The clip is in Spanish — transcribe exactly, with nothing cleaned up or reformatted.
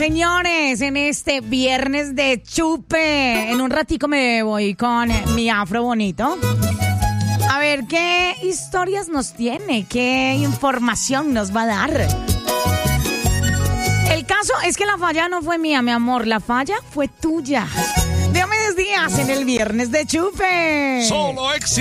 señores, en este viernes de chupe. En un ratico me voy con mi afro bonito. A ver, ¿qué historias nos tiene? ¿Qué información nos va a dar? El caso es que la falla no fue mía, mi amor. La falla fue tuya. Diomedes Díaz en el viernes de chupe. Solo éxito.